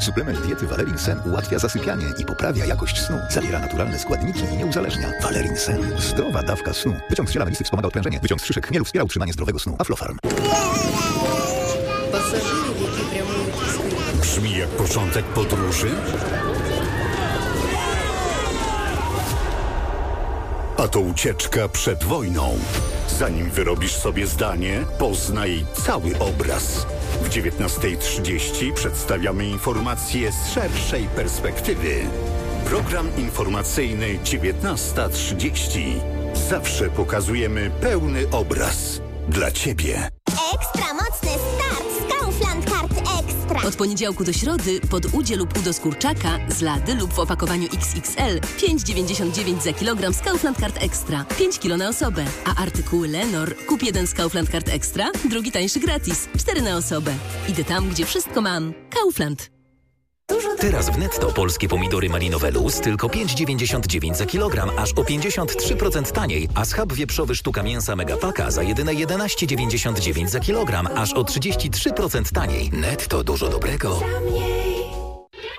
Suplement diety Valerin Sen ułatwia zasypianie i poprawia jakość snu. Zawiera naturalne składniki i nie uzależnia. Valerin Sen. Zdrowa dawka snu. Wyciąg z ziela melisy wspomaga odprężenie. Wyciąg z szyszek chmielu wspiera utrzymanie zdrowego snu. Aflofarm. Brzmi jak początek podróży? A to ucieczka przed wojną. Zanim wyrobisz sobie zdanie, poznaj cały obraz. W 19:30 przedstawiamy informacje z szerszej perspektywy. Program informacyjny 19:30. Zawsze pokazujemy pełny obraz. Dla Ciebie. Ekstra mocny start z Kaufland Card Extra. Od poniedziałku do środy pod udzie lub u do skurczaka z lady lub w opakowaniu XXL 5,99 za kilogram z Kaufland Card Extra. 5 kg na osobę. A artykuły Lenor kup jeden z Kaufland Card Extra, drugi tańszy gratis. 4 na osobę. Idę tam, gdzie wszystko mam. Kaufland. Teraz w Netto polskie pomidory malinowe Luz tylko 5,99 za kilogram, aż o 53% taniej, a schab wieprzowy sztuka mięsa Megapaka za jedyne 11,99 za kilogram, aż o 33% taniej. Netto, dużo dobrego.